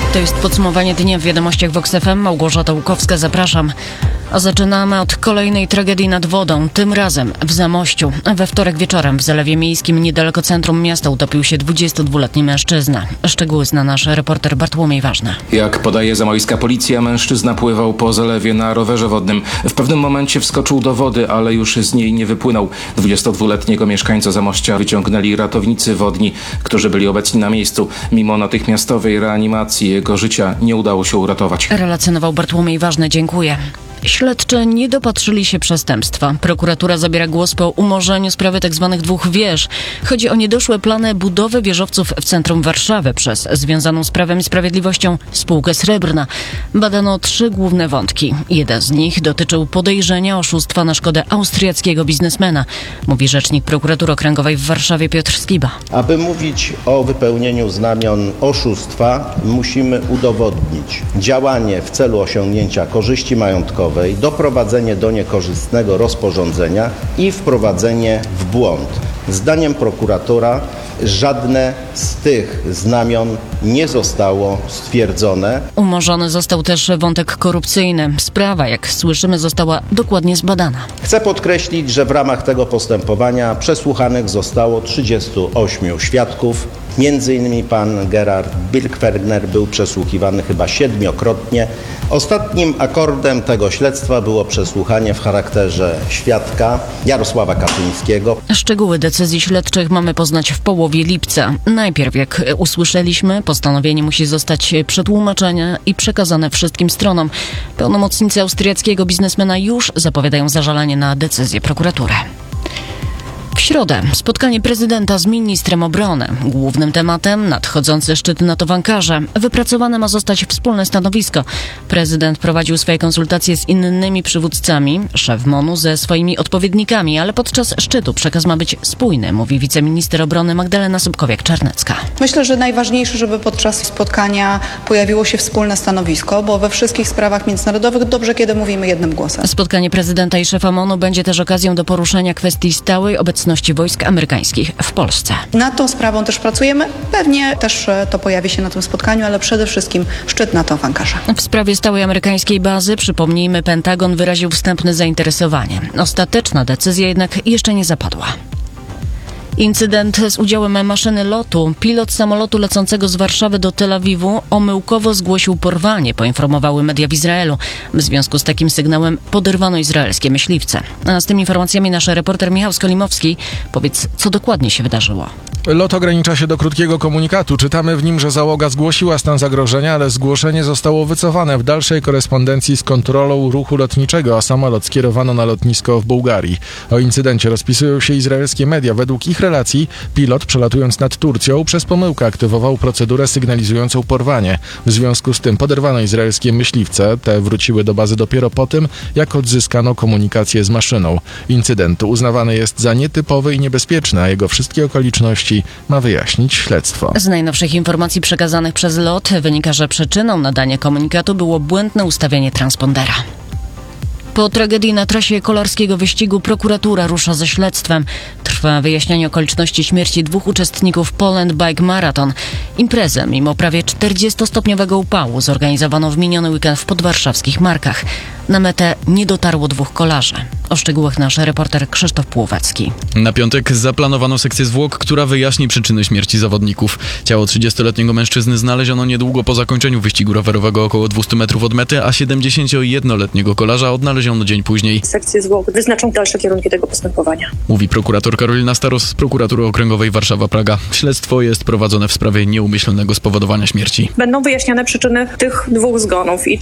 To jest podsumowanie dnia w Wiadomościach Vox FM. Małgorzata Łukowska, zapraszam. A zaczynamy od kolejnej tragedii nad wodą, tym razem w Zamościu. We wtorek wieczorem w Zalewie Miejskim niedaleko centrum miasta utopił się 22-letni mężczyzna. Szczegóły zna nasz reporter Bartłomiej Ważny. Jak podaje zamojska policja, mężczyzna pływał po zalewie na rowerze wodnym. W pewnym momencie wskoczył do wody, ale już z niej nie wypłynął. 22-letniego mieszkańca Zamościa wyciągnęli ratownicy wodni, którzy byli obecni na miejscu. Mimo natychmiastowej reanimacji jego życia nie udało się uratować. Relacjonował Bartłomiej Ważny, dziękuję. Śledczy nie dopatrzyli się przestępstwa. Prokuratura zabiera głos po umorzeniu sprawy tzw. dwóch wież. Chodzi o niedoszłe plany budowy wieżowców w centrum Warszawy przez związaną z Prawem i Sprawiedliwością spółkę Srebrna. Badano 3 główne wątki. Jeden z nich dotyczył podejrzenia oszustwa na szkodę austriackiego biznesmena, mówi rzecznik prokuratury okręgowej w Warszawie Piotr Skiba. Aby mówić o wypełnieniu znamion oszustwa, musimy udowodnić działanie w celu osiągnięcia korzyści majątkowej, doprowadzenie do niekorzystnego rozporządzenia i wprowadzenie w błąd. Zdaniem prokuratora żadne z tych znamion nie zostało stwierdzone. Umorzony został też wątek korupcyjny. Sprawa, jak słyszymy, została dokładnie zbadana. Chcę podkreślić, że w ramach tego postępowania przesłuchanych zostało 38 świadków. Między innymi pan Gerard Birkferner był przesłuchiwany chyba 7-krotnie. Ostatnim akordem tego śledztwa było przesłuchanie w charakterze świadka Jarosława Kaczyńskiego. Szczegóły decyzji śledczych mamy poznać w połowie lipca. Najpierw, jak usłyszeliśmy, postanowienie musi zostać przetłumaczone i przekazane wszystkim stronom. Pełnomocnicy austriackiego biznesmena już zapowiadają zażalenie na decyzję prokuratury. W środę spotkanie prezydenta z ministrem obrony. Głównym tematem nadchodzący szczyt NATO w Ankarze. Wypracowane ma zostać wspólne stanowisko. Prezydent prowadził swoje konsultacje z innymi przywódcami, szef MON-u ze swoimi odpowiednikami, ale podczas szczytu przekaz ma być spójny, mówi wiceminister obrony Magdalena Sobkowiak-Czarnecka. Myślę, że najważniejsze, żeby podczas spotkania pojawiło się wspólne stanowisko, bo we wszystkich sprawach międzynarodowych dobrze, kiedy mówimy jednym głosem. Spotkanie prezydenta i szefa MON-u będzie też okazją do poruszenia kwestii stałej obecności wojsk amerykańskich w Polsce. Nad tą sprawą też pracujemy. Pewnie też to pojawi się na tym spotkaniu, ale przede wszystkim szczyt NATO w Ankarze. W sprawie stałej amerykańskiej bazy, przypomnijmy, Pentagon wyraził wstępne zainteresowanie. Ostateczna decyzja jednak jeszcze nie zapadła. Incydent z udziałem maszyny lotu. Pilot samolotu lecącego z Warszawy do Tel Awiwu omyłkowo zgłosił porwanie, poinformowały media w Izraelu. W związku z takim sygnałem poderwano izraelskie myśliwce. A z tymi informacjami nasz reporter Michał Skolimowski. Powiedz, co dokładnie się wydarzyło. Lot ogranicza się do krótkiego komunikatu. Czytamy w nim, że załoga zgłosiła stan zagrożenia, ale zgłoszenie zostało wycofane w dalszej korespondencji z kontrolą ruchu lotniczego, a samolot skierowano na lotnisko w Bułgarii. O incydencie rozpisują się izraelskie media. Według ich relacji pilot, przelatując nad Turcją, przez pomyłkę aktywował procedurę sygnalizującą porwanie. W związku z tym poderwano izraelskie myśliwce. Te wróciły do bazy dopiero po tym, jak odzyskano komunikację z maszyną. Incydent uznawany jest za nietypowy i niebezpieczny, a jego wszystkie okoliczności ma wyjaśnić śledztwo. Z najnowszych informacji przekazanych przez LOT wynika, że przyczyną nadania komunikatu było błędne ustawienie transpondera. Po tragedii na trasie kolarskiego wyścigu prokuratura rusza ze śledztwem. Trwa wyjaśnianie okoliczności śmierci 2 uczestników Poland Bike Marathon. Imprezę, mimo prawie 40-stopniowego upału, zorganizowano w miniony weekend w podwarszawskich Markach. Na metę nie dotarło 2 kolarzy. O szczegółach nasz reporter Krzysztof Płowacki. Na piątek zaplanowano sekcję zwłok, która wyjaśni przyczyny śmierci zawodników. Ciało 30-letniego mężczyzny znaleziono niedługo po zakończeniu wyścigu rowerowego około 200 metrów od mety, a 71-letniego kolarza odnaleziono dzień później. Sekcje zwłok wyznaczą dalsze kierunki tego postępowania. Mówi prokurator Karolina Staros z prokuratury okręgowej Warszawa-Praga. Śledztwo jest prowadzone w sprawie nieumyślnego spowodowania śmierci. Będą wyjaśniane przyczyny tych 2 zgonów i